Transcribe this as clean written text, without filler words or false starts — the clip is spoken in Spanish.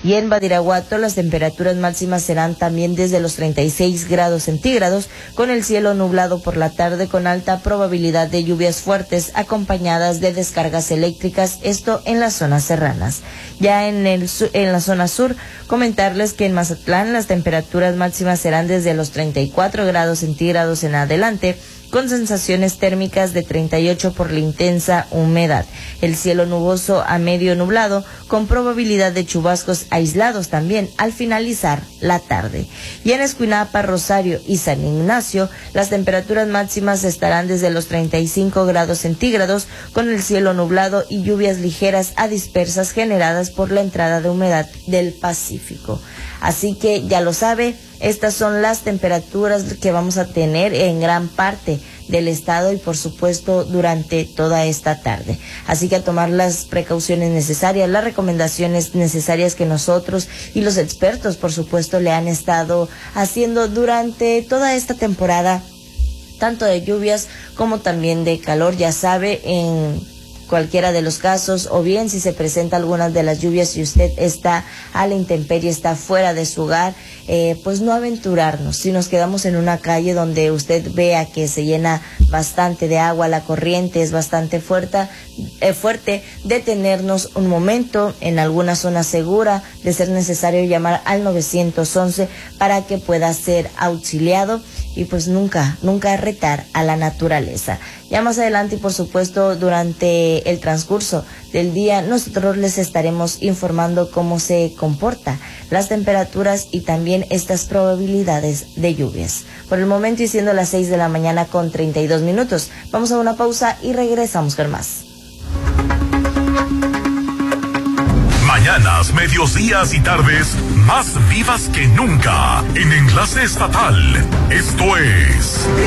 Y en Badiraguato las temperaturas máximas serán también desde los 36 grados centígrados, con el cielo nublado por la tarde con alta probabilidad de lluvias fuertes acompañadas de descargas eléctricas, esto en las zonas serranas. Ya en la zona sur, comentarles que en Mazatlán las temperaturas máximas serán desde los 34 grados centígrados en adelante, con sensaciones térmicas de 38 por la intensa humedad. El cielo nuboso a medio nublado, con probabilidad de chubascos aislados también al finalizar la tarde. Y en Escuinapa, Rosario y San Ignacio, las temperaturas máximas estarán desde los 35 grados centígrados, con el cielo nublado y lluvias ligeras a dispersas generadas por la entrada de humedad del Pacífico. Así que ya lo sabe, estas son las temperaturas que vamos a tener en gran parte del estado y por supuesto durante toda esta tarde. Así que a tomar las precauciones necesarias, las recomendaciones necesarias que nosotros y los expertos por supuesto le han estado haciendo durante toda esta temporada, tanto de lluvias como también de calor. Ya sabe, en cualquiera de los casos, o bien si se presenta alguna de las lluvias y usted está a la intemperie, está fuera de su hogar, pues no aventurarnos. Si nos quedamos en una calle donde usted vea que se llena bastante de agua, la corriente es bastante fuerte, detenernos un momento en alguna zona segura, de ser necesario llamar al 911 para que pueda ser auxiliado y pues nunca retar a la naturaleza. Ya más adelante y por supuesto durante el transcurso del día nosotros les estaremos informando cómo se comporta las temperaturas y también estas probabilidades de lluvias. Por el momento y siendo las 6 de la mañana con 32 minutos, vamos a una pausa y regresamos con más. Mañanas, medios días y tardes más vivas que nunca en Enlace Estatal. Esto es